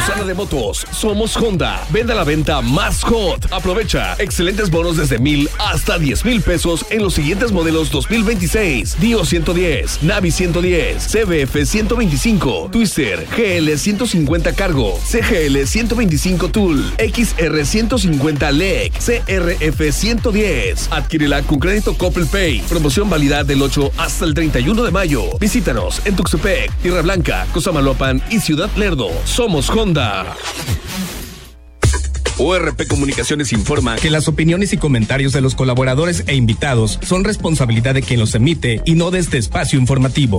Susana de Motos, somos Honda. Venda la venta más hot. Aprovecha excelentes bonos desde 1,000 hasta 10,000 pesos en los siguientes modelos 2026. Dio 110, Navi 110, CBF 125, Twister, GL 150 Cargo, CGL 125 Tool, XR 150 LEC, CRF 110. Adquírela con crédito Coppel Pay. Promoción válida del 8 hasta el 31 de mayo. Visítanos en Tuxtepec, Tierra Blanca, Cosamaloapan y Ciudad Lerdo. Somos Honda. ORP Comunicaciones informa que las opiniones y comentarios de los colaboradores e invitados son responsabilidad de quien los emite y no de este espacio informativo.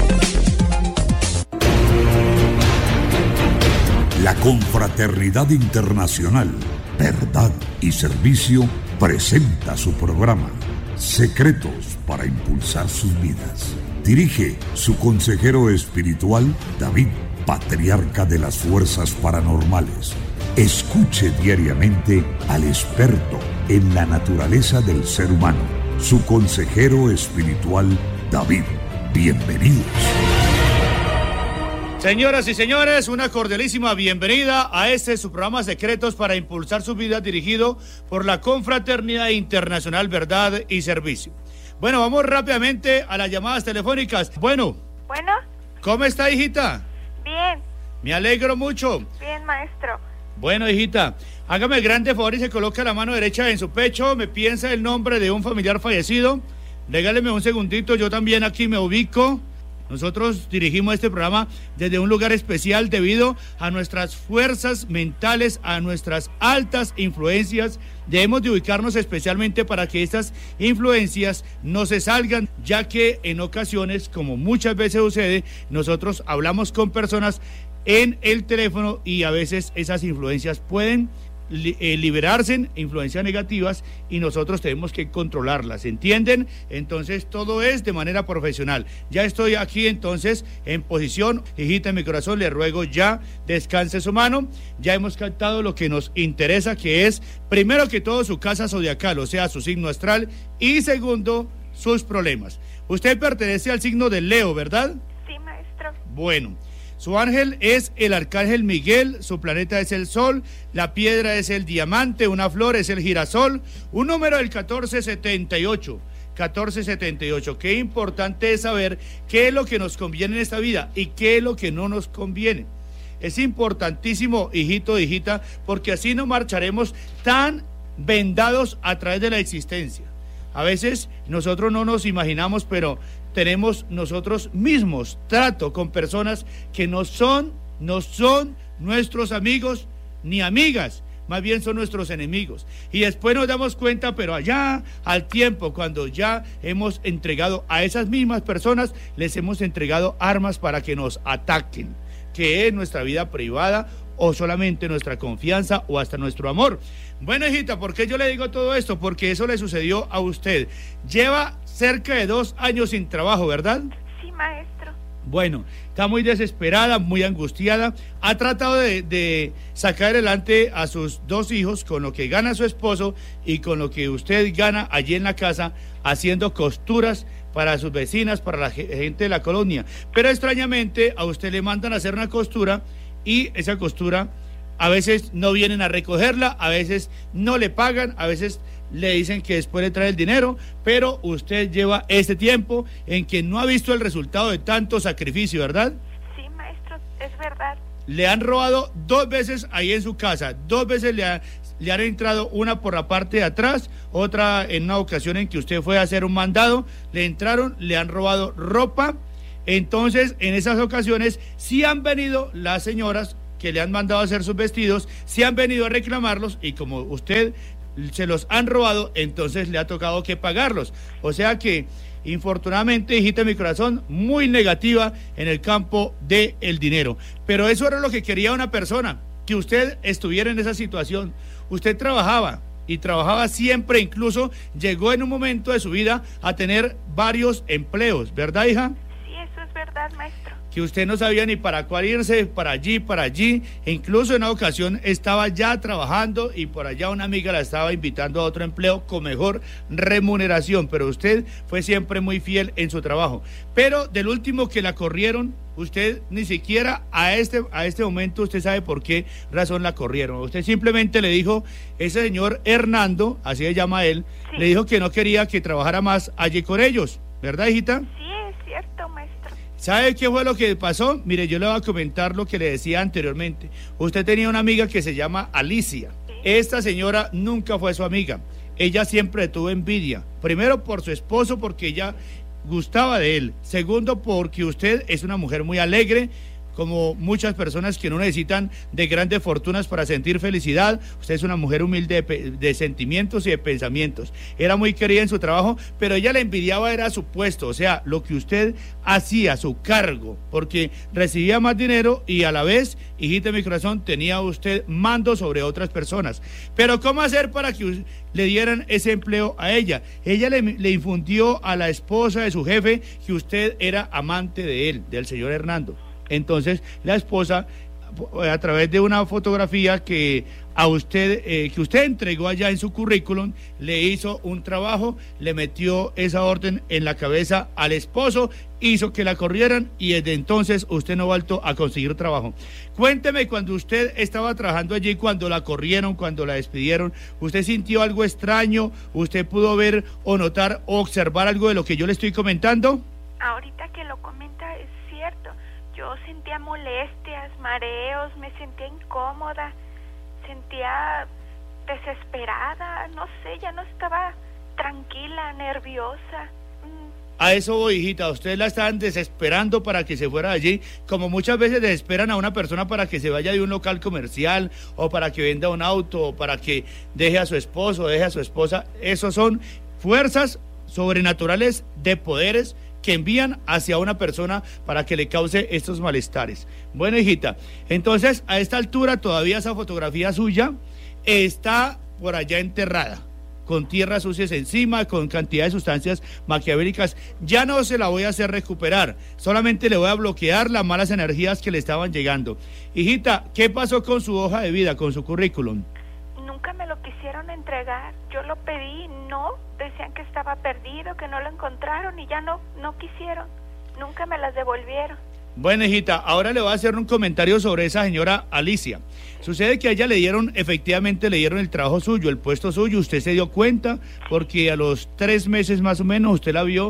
La Confraternidad Internacional, Verdad y Servicio presenta su programa Secretos para Impulsar sus Vidas. Dirige su consejero espiritual, David, patriarca de las fuerzas paranormales. Escuche diariamente al experto en la naturaleza del ser humano, su consejero espiritual, David. Bienvenidos. Señoras y señores, una cordialísima bienvenida a este su programa Secretos para Impulsar sus Vidas, dirigido por la Confraternidad Internacional Verdad y Servicio. Bueno, vamos rápidamente a las llamadas telefónicas. Bueno, ¿cómo está, hijita? Bien. Me alegro mucho. Bien, maestro. Bueno, hijita, hágame el grande favor y se coloca la mano derecha en su pecho, me piensa el nombre de un familiar fallecido. Regáleme un segundito, yo también aquí me ubico. Nosotros dirigimos este programa desde un lugar especial debido a nuestras fuerzas mentales, a nuestras altas influencias. Debemos de ubicarnos especialmente para que estas influencias no se salgan, ya que en ocasiones, como muchas veces sucede, nosotros hablamos con personas en el teléfono y a veces esas influencias pueden liberarse, influencias negativas, y nosotros tenemos que controlarlas, ¿entienden? Entonces todo es de manera profesional. Ya estoy aquí entonces en posición, hijita de mi corazón, le ruego ya descanse su mano. Ya hemos captado lo que nos interesa, que es primero que todo su casa zodiacal, o sea, su signo astral, y segundo, sus problemas. Usted pertenece al signo de Leo, ¿verdad? Sí, maestro. Bueno, su ángel es el arcángel Miguel, su planeta es el sol, la piedra es el diamante, una flor es el girasol, un número el 1478. 1478. Qué importante es saber qué es lo que nos conviene en esta vida y qué es lo que no nos conviene. Es importantísimo, hijito, hijita, porque así no marcharemos tan vendados a través de la existencia. A veces nosotros no nos imaginamos, pero tenemos nosotros mismos trato con personas que no son nuestros amigos ni amigas, más bien son nuestros enemigos. Y después nos damos cuenta, pero allá al tiempo, cuando ya hemos entregado a esas mismas personas, les hemos entregado armas para que nos ataquen, que es nuestra vida privada o solamente nuestra confianza o hasta nuestro amor. Bueno, hijita, ¿por qué yo le digo todo esto? Porque eso le sucedió a usted. Lleva cerca de 2 años sin trabajo, ¿verdad? Sí, maestro. Bueno, está muy desesperada, muy angustiada. Ha tratado de sacar adelante a sus 2 hijos con lo que gana su esposo y con lo que usted gana allí en la casa, haciendo costuras para sus vecinas, para la gente de la colonia. Pero extrañamente a usted le mandan a hacer una costura y esa costura a veces no vienen a recogerla, a veces no le pagan, a veces le dicen que después le trae el dinero, pero usted lleva este tiempo en que no ha visto el resultado de tanto sacrificio, ¿verdad? Sí, maestro, es verdad. Le han robado 2 veces ahí en su casa, 2 veces le han entrado, una por la parte de atrás, otra en una ocasión en que usted fue a hacer un mandado, le entraron, le han robado ropa. Entonces, en esas ocasiones sí han venido las señoras que le han mandado a hacer sus vestidos, sí han venido a reclamarlos, y como usted se los han robado, entonces le ha tocado que pagarlos. O sea que, infortunadamente, hijita de mi corazón, muy negativa en el campo del dinero. Pero eso era lo que quería una persona, que usted estuviera en esa situación. Usted trabajaba y trabajaba siempre, incluso llegó en un momento de su vida a tener varios empleos, ¿verdad, hija? Sí, eso es verdad, maestro. que usted no sabía ni para cuál irse, para allí, e incluso en una ocasión estaba ya trabajando y por allá una amiga la estaba invitando a otro empleo con mejor remuneración, pero usted fue siempre muy fiel en su trabajo. Pero del último que la corrieron, usted ni siquiera a este momento usted sabe por qué razón la corrieron. Usted simplemente le dijo, ese señor Hernando, así se llama él, sí, le dijo que no quería que trabajara más allí con ellos, ¿verdad, hijita? Sí, es cierto, maestro. ¿Sabe qué fue lo que pasó? Mire, yo le voy a comentar lo que le decía anteriormente. Usted tenía una amiga que se llama Alicia. Sí. Esta señora nunca fue su amiga. Ella siempre tuvo envidia. Primero por su esposo, porque ella gustaba de él. Segundo, porque usted es una mujer muy alegre, como muchas personas que no necesitan de grandes fortunas para sentir felicidad. Usted es una mujer humilde de sentimientos y de pensamientos. Era muy querida en su trabajo, pero ella le envidiaba era su puesto, o sea, lo que usted hacía, su cargo, porque recibía más dinero y a la vez, hijita de mi corazón, tenía usted mando sobre otras personas. Pero ¿cómo hacer para que le dieran ese empleo a ella? Ella le infundió a la esposa de su jefe que usted era amante de él, del señor Hernando. Entonces la esposa, a través de una fotografía que usted entregó allá en su currículum, le hizo un trabajo, le metió esa orden en la cabeza al esposo, hizo que la corrieran y desde entonces usted no ha vuelto a conseguir trabajo. Cuénteme, cuando usted estaba trabajando allí, cuando la corrieron, cuando la despidieron, ¿usted sintió algo extraño? ¿Usted pudo ver o notar o observar algo de lo que yo le estoy comentando? Ahorita que lo comenta es cierto. Yo sentía molestias, mareos, me sentía incómoda, sentía desesperada, no sé, ya no estaba tranquila, nerviosa. A eso voy, hijita, ustedes la estaban desesperando para que se fuera de allí, como muchas veces desesperan a una persona para que se vaya de un local comercial, o para que venda un auto, o para que deje a su esposo, deje a su esposa. Esos son fuerzas sobrenaturales de poderes que envían hacia una persona para que le cause estos malestares. Bueno, hijita, entonces a esta altura todavía esa fotografía suya está por allá enterrada, con tierras sucias encima, con cantidad de sustancias maquiavélicas. Ya no se la voy a hacer recuperar, solamente le voy a bloquear las malas energías que le estaban llegando. Hijita, ¿qué pasó con su hoja de vida, con su currículum? Nunca me lo quisieron entregar, yo lo pedí, no, decían que estaba perdido, que no lo encontraron y ya no quisieron, nunca me las devolvieron. Bueno, hijita, ahora le voy a hacer un comentario sobre esa señora Alicia. Sucede que a ella efectivamente le dieron el trabajo suyo, el puesto suyo, usted se dio cuenta porque a los 3 meses más o menos usted la vio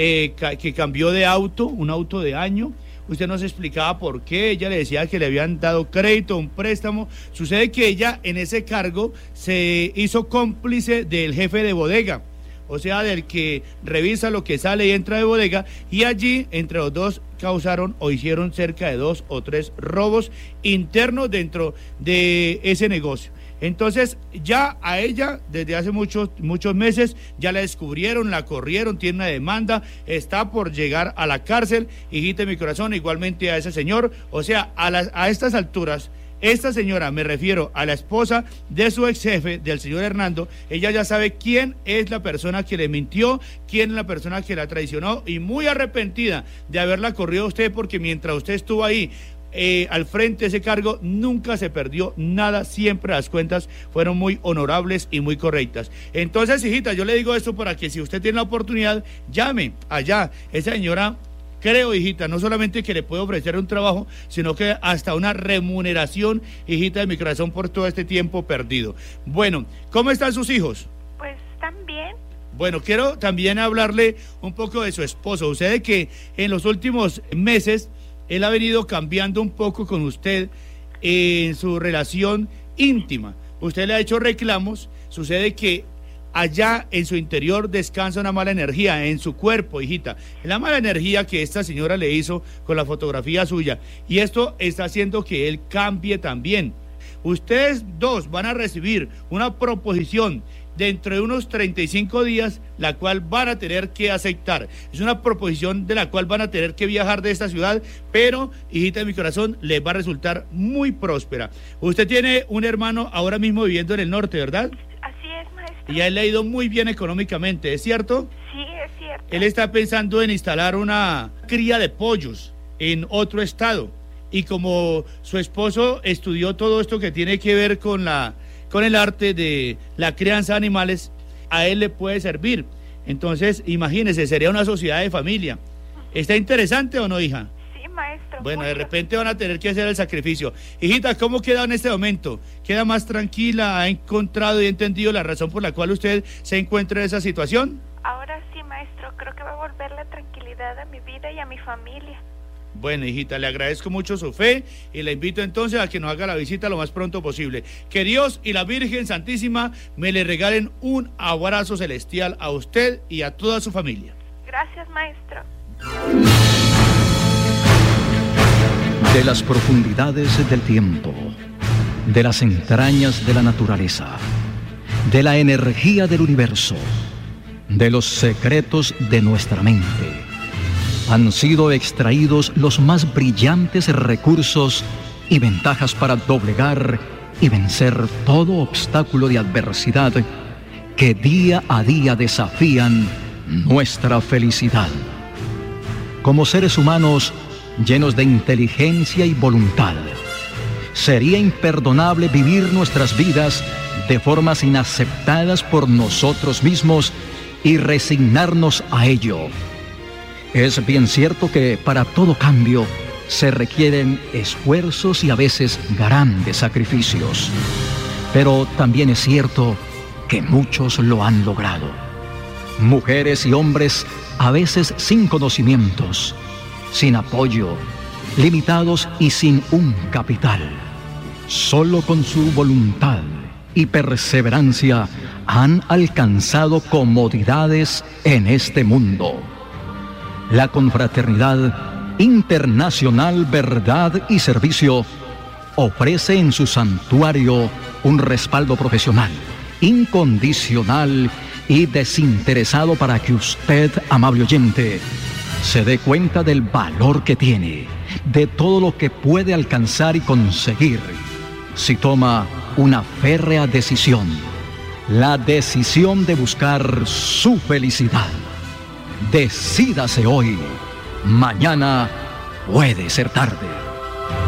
que cambió de auto, un auto de año. Usted nos explicaba por qué, ella le decía que le habían dado crédito, un préstamo. Sucede que ella en ese cargo se hizo cómplice del jefe de bodega, o sea, del que revisa lo que sale y entra de bodega, y allí entre los dos causaron o hicieron cerca de 2 o 3 robos internos dentro de ese negocio. Entonces ya a ella desde hace muchos meses ya la descubrieron, la corrieron, tiene una demanda, está por llegar a la cárcel, hijita de mi corazón, igualmente a ese señor. O sea, a estas alturas, esta señora, me refiero a la esposa de su ex jefe, del señor Hernando, ella ya sabe quién es la persona que le mintió, quién es la persona que la traicionó, y muy arrepentida de haberla corrido a usted, porque mientras usted estuvo ahí al frente de ese cargo, nunca se perdió nada, siempre las cuentas fueron muy honorables y muy correctas. Entonces, hijita, yo le digo esto para que si usted tiene la oportunidad, llame allá. Esa señora, creo, hijita, no solamente que le puede ofrecer un trabajo, sino que hasta una remuneración, hijita de mi corazón, por todo este tiempo perdido. Bueno, ¿cómo están sus hijos? Pues están bien. Bueno, quiero también hablarle un poco de su esposo. Sucede que en los últimos meses él ha venido cambiando un poco con usted en su relación íntima. Usted le ha hecho reclamos. Sucede que allá en su interior descansa una mala energía, en su cuerpo, hijita. La mala energía que esta señora le hizo con la fotografía suya. Y esto está haciendo que él cambie también. Ustedes dos van a recibir una proposición dentro de unos 35 días, la cual van a tener que aceptar. Es una proposición de la cual van a tener que viajar de esta ciudad, pero, hijita de mi corazón, les va a resultar muy próspera. Usted tiene un hermano ahora mismo viviendo en el norte, ¿verdad? Así es, maestro. Y a él le ha ido muy bien económicamente, ¿es cierto? Sí, es cierto. Él está pensando en instalar una cría de pollos. en otro estado. Y como su esposo estudió todo esto que tiene que ver con el arte de la crianza de animales, a él le puede servir. Entonces, imagínese, sería una sociedad de familia. ¿Está interesante o no, hija? Sí, maestro. Bueno, de mucho. repente van a tener que hacer el sacrificio. Hijita, ¿cómo queda en este momento? ¿Queda más tranquila? ¿Ha encontrado y entendido la razón por la cual usted se encuentra en esa situación? Ahora sí, maestro, creo que va a volver la tranquilidad a mi vida y a mi familia. Bueno, hijita, le agradezco mucho su fe y le invito entonces a que nos haga la visita lo más pronto posible. Que Dios y la Virgen Santísima me le regalen un abrazo celestial a usted y a toda su familia. Gracias, maestro. De las profundidades del tiempo, de las entrañas de la naturaleza, de la energía del universo, de los secretos de nuestra mente, han sido extraídos los más brillantes recursos y ventajas para doblegar y vencer todo obstáculo de adversidad que día a día desafían nuestra felicidad. Como seres humanos llenos de inteligencia y voluntad, sería imperdonable vivir nuestras vidas de formas inaceptadas por nosotros mismos y resignarnos a ello. Es bien cierto que para todo cambio se requieren esfuerzos y a veces grandes sacrificios, pero también es cierto que muchos lo han logrado. Mujeres y hombres a veces sin conocimientos, sin apoyo, limitados y sin un capital. Solo con su voluntad y perseverancia han alcanzado comodidades en este mundo. La Confraternidad Internacional Verdad y Servicio ofrece en su santuario un respaldo profesional, incondicional y desinteresado para que usted, amable oyente, se dé cuenta del valor que tiene, de todo lo que puede alcanzar y conseguir si toma una férrea decisión, la decisión de buscar su felicidad. Decídase hoy, mañana puede ser tarde.